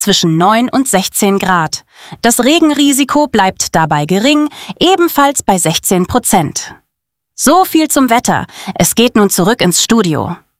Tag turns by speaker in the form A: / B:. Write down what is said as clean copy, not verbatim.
A: zwischen 9 und 16 Grad. Das Regenrisiko bleibt dabei gering, ebenfalls bei 16%. So viel zum Wetter. Es geht nun zurück ins Studio.